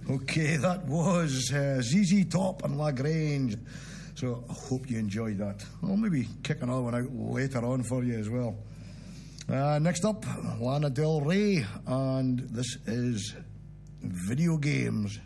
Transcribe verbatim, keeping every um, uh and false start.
Okay, that was uh, Z Z Top and La Grange. So I hope you enjoyed that. I'll maybe kick another one out later on for you as well. Uh, next up, Lana Del Rey, and this is Video Games.